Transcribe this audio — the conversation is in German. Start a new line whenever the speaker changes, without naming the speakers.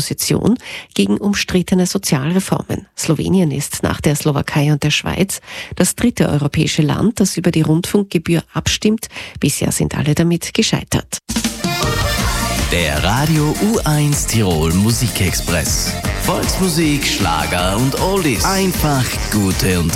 Opposition gegen umstrittene Sozialreformen. Slowenien ist nach der Slowakei und der Schweiz das dritte europäische Land, das über die Rundfunkgebühr abstimmt. Bisher sind alle damit gescheitert.
Der Radio U1 Tirol Musikexpress. Volksmusik, Schlager und Oldies. Einfach gute Unterhaltung.